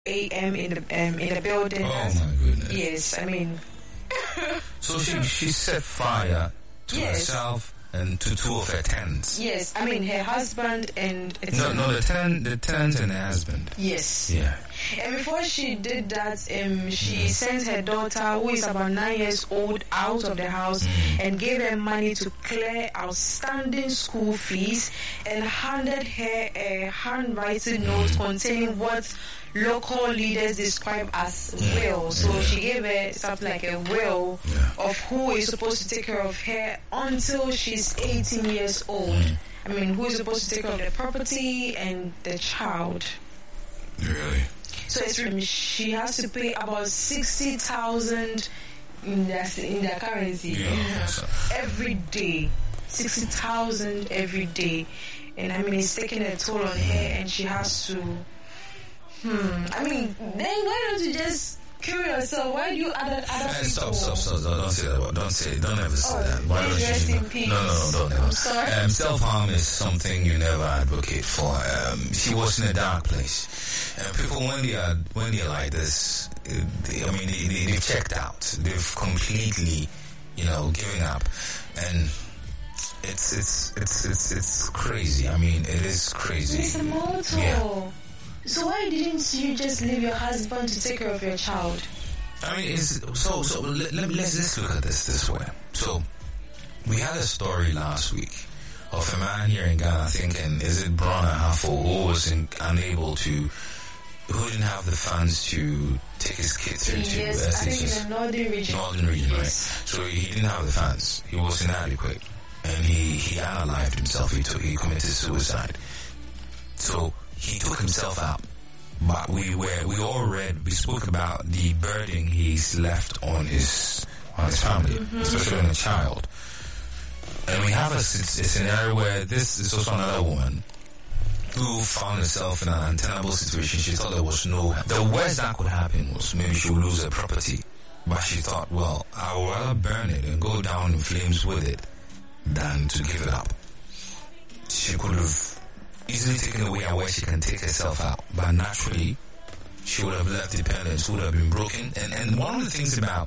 a.m. in the building. Oh my goodness. Yes, I mean. So she set fire to herself and to two of her tenants. Yes, I mean her husband and the tenant and her husband. Yes. Yeah. And before she did that, she sent her daughter, who is about 9 years old, out of the house and gave her money to clear outstanding school fees and handed her a handwritten note containing what local leaders describe as will. So she gave her something like a will of who is supposed to take care of her until she's 18 years old. I mean, who is supposed to take care of the property and the child. Really? So she has to pay about 60,000 in their currency every day. 60,000 every day. And I mean, it's taking a toll on her, and she has to. I mean, then why don't you just kill yourself? Why do you other people? Stop. Don't say that. Don't ever say that. Why don't rest you? In peace. No, don't ever. I'm sorry. Self-harm is something you never advocate for. She was in a dark place. And people, when they're like this, they've checked out. They've completely, given up. And it's crazy. I mean, it is crazy. It's a motto. Yeah. So why didn't you just leave your husband to take care of your child? I mean, let's look at this way. So, we had a story last week of a man here in Ghana thinking, is it Brona Hafo, who didn't have the funds to take his kids through to I think in the northern region. Northern region, right? So he didn't have the funds. He was inadequate. And he unalived himself. He committed suicide. So he took himself out. But we spoke about the burden he's left on his family, especially on a child. And we have a scenario where this is also another woman who found herself in an untenable situation. She thought the worst that could happen was maybe she would lose her property. But she thought, well, I would rather burn it and go down in flames with it than to give it up. She could have easily taken away where she can take herself out, but naturally she would have left dependence, would have been broken. And one of the things about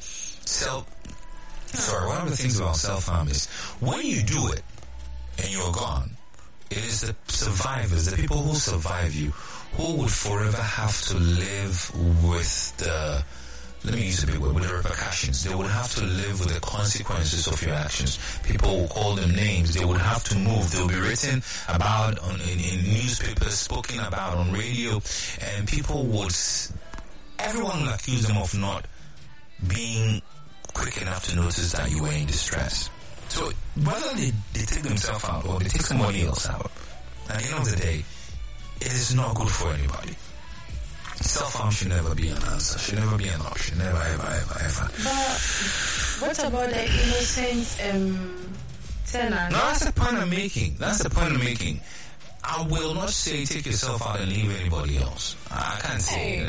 self-harm is when you do it and you're gone, it is the survivors, the people who survive you, who would forever have to live with the, let me use a big word, with the repercussions. They would have to live with the consequences of your actions. People will call them names. They would have to move. They will be written about in newspapers, spoken about on radio, and everyone will accuse them of not being quick enough to notice that you were in distress. So whether they take themselves out or they take somebody else out, at the end of the day, it is not good for anybody. Self-harm should never be an answer, should never be an option, never, ever. But what about the innocent tenant? No, that's the point I'm making. I will not say take yourself out and leave anybody else. I can't say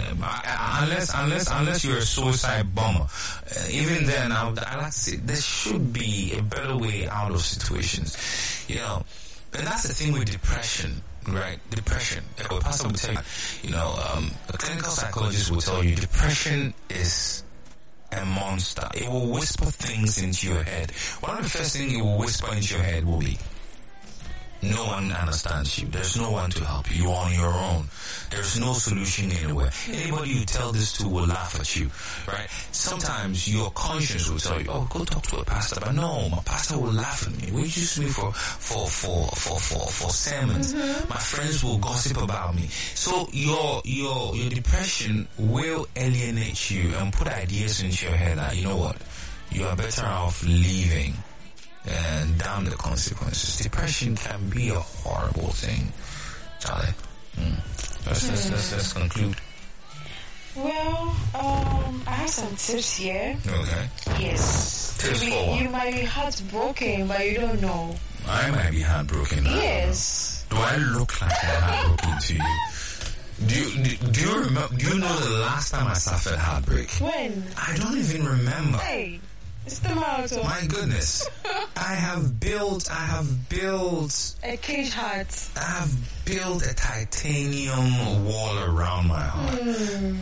unless you're a suicide bomber. Even then, I like to say there should be a better way out of situations. And that's the thing with depression. Right, depression. A pastor will tell you, a clinical psychologist will tell you depression is a monster. It will whisper things into your head. One of the first things it will whisper into your head will be, no one understands you. There's no one to help you. You're on your own. There's no solution anywhere. Anybody you tell this to will laugh at you, right? Sometimes your conscience will tell you, oh, go talk to a pastor. But no, my pastor will laugh at me. Will use me for sermons. My friends will gossip about me. So your depression will alienate you and put ideas into your head that, you know what, you are better off leaving and down the consequences. Depression can be a horrible thing, Charlie. Let's conclude. Well, I have some tips here. Okay. Yes. Tips for what? You might be heartbroken, but you don't know. I might be heartbroken. Yes. Do I look like I'm heartbroken to you? Do you remember? Do you know the last time I suffered heartbreak? When? I don't even remember. Hey. It's the marathon. My goodness. I have built a cage heart. I have built a titanium wall around my heart.